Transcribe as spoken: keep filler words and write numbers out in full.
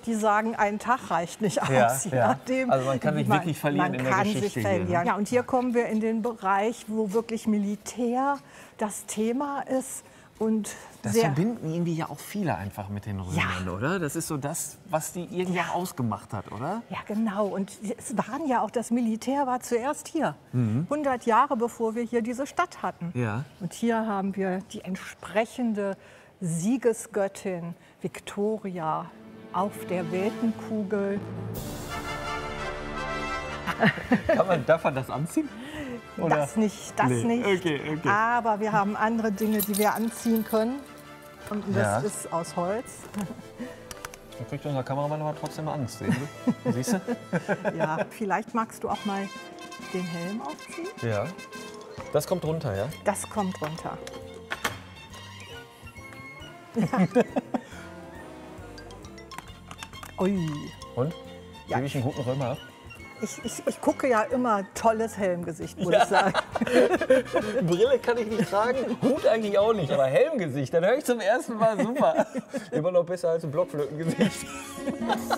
die sagen, ein Tag reicht nicht aus. Ja, je ja. nachdem, Also man kann sich wie man, wirklich verlieren man in der kann Geschichte sich hier, verlieren. ne? Ja, und hier kommen wir in den Bereich, wo wirklich Militär das Thema ist. Und Das sehr, verbinden irgendwie ja auch viele einfach mit den Römern, Ja. oder? Das ist so das, was die irgendwie Ja. auch ausgemacht hat, oder? Ja, genau. Und es waren ja auch, das Militär war zuerst hier. hundert Jahre bevor wir hier diese Stadt hatten. Ja. Und hier haben wir die entsprechende Siegesgöttin Victoria auf der Weltenkugel. Kann man, darf man das anziehen? Oder? Das nicht, das Nee. nicht. Okay, okay. Aber wir haben andere Dinge, die wir anziehen können. Und das Ja. ist aus Holz. Da kriegt unser Kameramann aber trotzdem Angst, sehen Sie? Siehst du? Ja, vielleicht magst du auch mal den Helm aufziehen. Ja. Das kommt runter, ja? Das kommt runter. Ui. Und? Ja. Gebe ich einen guten Römer ab? Ich, ich, ich gucke ja immer tolles Helmgesicht, muss ich sagen. Brille kann ich nicht tragen, Hut eigentlich auch nicht, aber Helmgesicht, dann höre ich zum ersten Mal super. Immer noch besser als ein Blockflötengesicht.